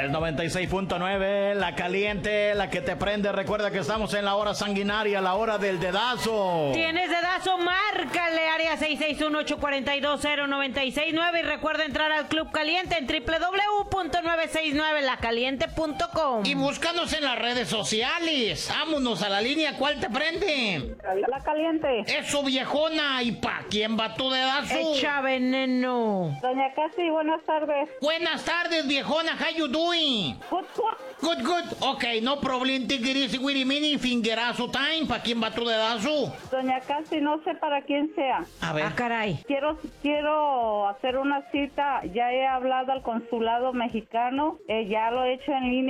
El 96.9, la caliente, la que te prende. Recuerda que estamos en la hora sanguinaria, la hora del dedazo. ¿Tienes dedazo? Márcale, área 661-842-0969. Y recuerda entrar al Club Caliente en www.969lacaliente.com. Y búscanos en las redes sociales. Vámonos a la línea, ¿cuál te prende? La caliente. Eso, viejona. ¿Y pa' quién va tu dedazo? Echa veneno. Doña Casi, buenas tardes. Buenas tardes, viejona. How you doing? Good. Good. Ok, no problem. Take it easy, with mini fingerazo time. ¿Pa' quién va tu dedazo? Doña Casi, no sé para quién sea. A ver. Ah, caray. Quiero hacer una cita. Ya he hablado al consulado mexicano. Ya lo he hecho en línea.